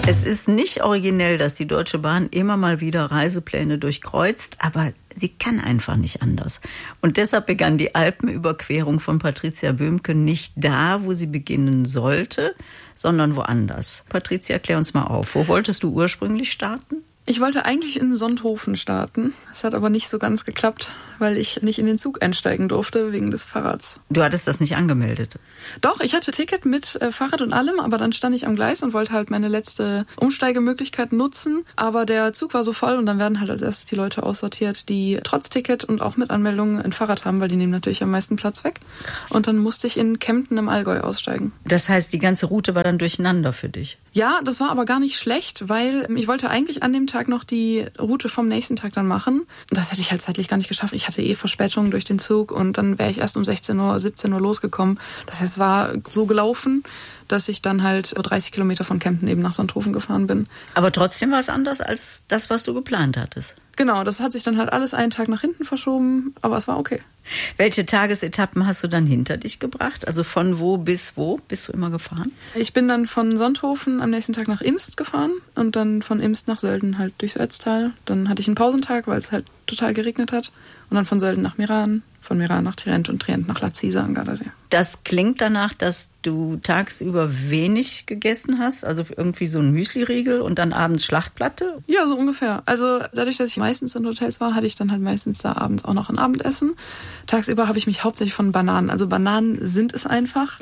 Es ist nicht originell, dass die Deutsche Bahn immer mal wieder Reisepläne durchkreuzt, aber sie kann einfach nicht anders. Und deshalb begann die Alpenüberquerung von Patricia Böhmke nicht da, wo sie beginnen sollte, sondern woanders. Patricia, klär uns mal auf. Wo wolltest du ursprünglich starten? Ich wollte eigentlich in Sonthofen starten. Es hat aber nicht so ganz geklappt, weil ich nicht in den Zug einsteigen durfte wegen des Fahrrads. Du hattest das nicht angemeldet? Doch, ich hatte Ticket mit Fahrrad und allem, aber dann stand ich am Gleis und wollte halt meine letzte Umsteigemöglichkeit nutzen. Aber der Zug war so voll und dann werden halt als erstes die Leute aussortiert, die trotz Ticket und auch mit Anmeldung ein Fahrrad haben, weil die nehmen natürlich am meisten Platz weg. Krass. Und dann musste ich in Kempten im Allgäu aussteigen. Das heißt, die ganze Route war dann durcheinander für dich? Ja, das war aber gar nicht schlecht, weil ich wollte eigentlich an dem Tag noch die Route vom nächsten Tag dann machen. Das hätte ich halt zeitlich gar nicht geschafft. Ich hatte Verspätung durch den Zug und dann wäre ich erst um 16 Uhr, 17 Uhr losgekommen. Das heißt, es war so gelaufen, dass ich dann halt 30 Kilometer von Kempten eben nach Sonthofen gefahren bin. Aber trotzdem war es anders als das, was du geplant hattest? Genau, das hat sich dann halt alles einen Tag nach hinten verschoben, aber es war okay. Welche Tagesetappen hast du dann hinter dich gebracht? Also von wo bist du immer gefahren? Ich bin dann von Sonthofen am nächsten Tag nach Imst gefahren und dann von Imst nach Sölden halt durchs Ötztal. Dann hatte ich einen Pausentag, weil es halt total geregnet hat. Und dann von Sölden nach Meran, von Meran nach Trient und Trient nach Lazise am Gardasee. Das klingt danach, dass du tagsüber wenig gegessen hast, also irgendwie so ein Müsli-Riegel und dann abends Schlachtplatte? Ja, so ungefähr. Also dadurch, dass ich meistens in Hotels war, hatte ich dann halt meistens da abends auch noch ein Abendessen. Tagsüber habe ich mich hauptsächlich von Bananen, also Bananen sind es einfach,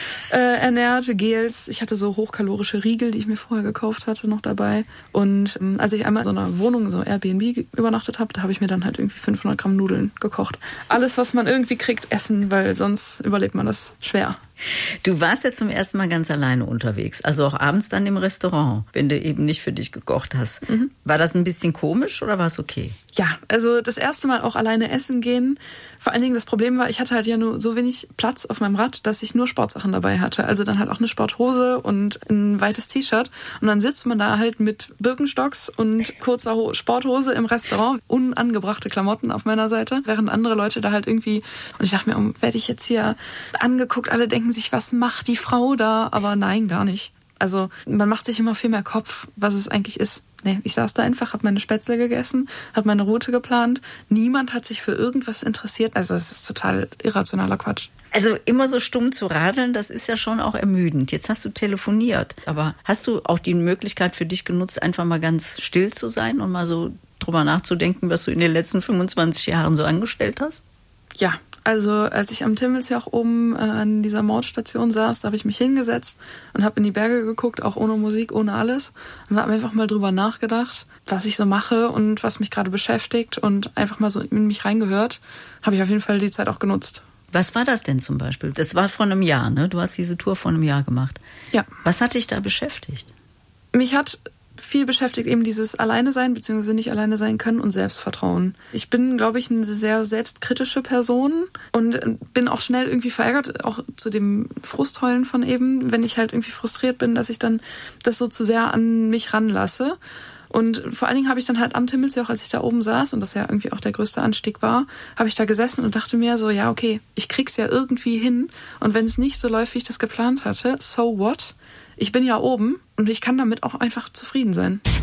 ernährt, Gels. Ich hatte so hochkalorische Riegel, die ich mir vorher gekauft hatte, noch dabei. Und als ich einmal in so einer Wohnung, so Airbnb, übernachtet habe, da habe ich mir dann halt irgendwie 500 Gramm Nudeln gekocht. Alles, was man irgendwie kriegt, essen, weil sonst überlebt man das schwer. Du warst ja zum ersten Mal ganz alleine unterwegs, also auch abends dann im Restaurant, wenn du eben nicht für dich gekocht hast. Mhm. War das ein bisschen komisch oder war es okay? Ja, also das erste Mal auch alleine essen gehen. Vor allen Dingen das Problem war, ich hatte halt ja nur so wenig Platz auf meinem Rad, dass ich nur Sportsachen dabei hatte. Also dann halt auch eine Sporthose und ein weites T-Shirt. Und dann sitzt man da halt mit Birkenstocks und kurzer Sporthose im Restaurant. Unangebrachte Klamotten auf meiner Seite, während andere Leute da halt irgendwie... Und ich dachte mir, werde ich jetzt hier angeguckt? Alle denken sich, was macht die Frau da? Aber nein, gar nicht. Also man macht sich immer viel mehr Kopf, was es eigentlich ist. Nee, ich saß da einfach, habe meine Spätzle gegessen, habe meine Route geplant. Niemand hat sich für irgendwas interessiert. Also es ist total irrationaler Quatsch. Also immer so stumm zu radeln, das ist ja schon auch ermüdend. Jetzt hast du telefoniert, aber hast du auch die Möglichkeit für dich genutzt, einfach mal ganz still zu sein und mal so drüber nachzudenken, was du in den letzten 25 Jahren so angestellt hast? Ja, also als ich am Timmelsjoch oben an dieser Mautstation saß, da habe ich mich hingesetzt und habe in die Berge geguckt, auch ohne Musik, ohne alles. Und habe einfach mal drüber nachgedacht, was ich so mache und was mich gerade beschäftigt und einfach mal so in mich reingehört. Habe ich auf jeden Fall die Zeit auch genutzt. Was war das denn zum Beispiel? Das war vor einem Jahr, ne? Du hast diese Tour vor einem Jahr gemacht. Ja. Was hat dich da beschäftigt? Mich hat viel beschäftigt eben dieses Alleine sein, beziehungsweise nicht alleine sein können und Selbstvertrauen. Ich bin, glaube ich, eine sehr selbstkritische Person und bin auch schnell irgendwie verärgert, auch zu dem Frustheulen von eben, wenn ich halt irgendwie frustriert bin, dass ich dann das so zu sehr an mich ranlasse. Und vor allen Dingen habe ich dann halt am Timmelsjoch, als ich da oben saß und das ja irgendwie auch der größte Anstieg war, habe ich da gesessen und dachte mir so, ja okay, ich krieg's ja irgendwie hin und wenn es nicht so läuft, wie ich das geplant hatte, so what? Ich bin ja oben und ich kann damit auch einfach zufrieden sein.